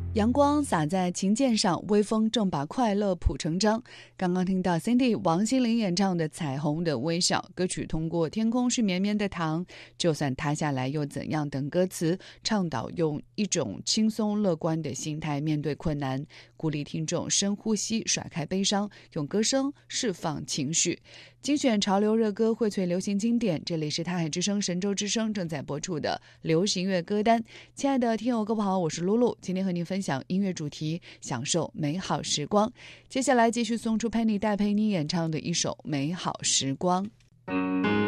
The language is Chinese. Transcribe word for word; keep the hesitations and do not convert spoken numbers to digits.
阳光洒在琴键上，微风正把快乐谱成章。刚刚听到 Cindy 王心凌演唱的《彩虹的微笑》，歌曲通过天空是绵绵的糖，就算塌下来又怎样等歌词，倡导用一种轻松乐观的心态面对困难，鼓励听众深呼吸，甩开悲伤，用歌声释放情绪。精选潮流热歌，荟萃流行经典，这里是台海之声神州之声正在播出的流行乐歌单。亲爱的听友各位好，我是露露，今天和您分享音乐主题，享受美好时光。接下来继续送出 Penny 戴佩妮演唱的一首《美好时光》。